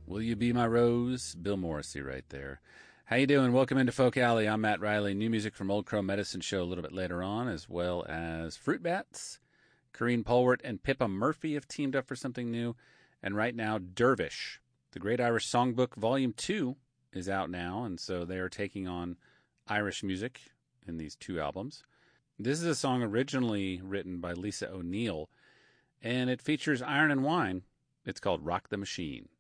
Will You Be My Rose? Bill Morrissey right there. How you doing? Welcome into Folk Alley. I'm Matt Riley. New music from Old Crow Medicine Show a little bit later on, as well as Fruit Bats. Corrine Polwart and Pippa Murphy have teamed up for something new. And right now, Dervish. The Great Irish Songbook Volume 2 is out now, and so they are taking on Irish music in these two albums. This is a song originally written by Lisa O'Neill, and it features Iron and Wine. It's called Rock the Machine.